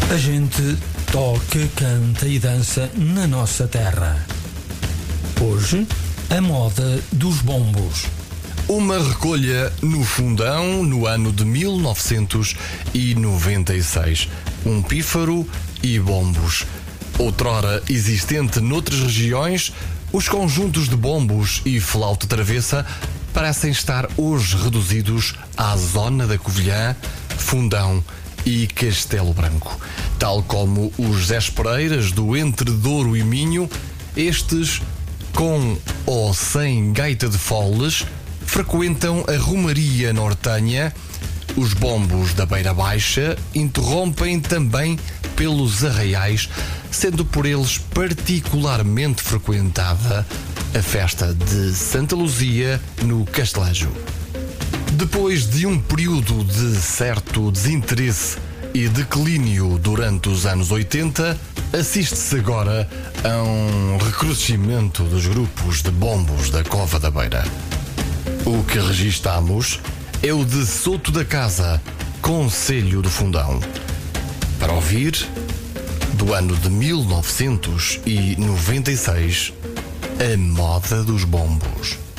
A gente toca, canta e dança na nossa terra. Hoje, a moda dos bombos. Uma recolha no Fundão no ano de 1996. Um pífaro e bombos. Outrora existente noutras regiões, os conjuntos de bombos e flauta travessa parecem estar hoje reduzidos à zona da Covilhã, Fundão e Castelo Branco. Tal como os Zés Pereiras do Entre Douro e Minho, estes, com ou sem gaita de foles, frequentam a Romaria Nortenha. Os bombos da Beira Baixa interrompem também pelos arraiais, sendo por eles particularmente frequentada a festa de Santa Luzia no Castelejo. Depois de um período de certo desinteresse e declínio durante os anos 80, assiste-se agora a um recrudescimento dos grupos de bombos da Cova da Beira. O que registamos é o de Soto da Casa, Concelho do Fundão. Para ouvir, do ano de 1996, a moda dos bombos.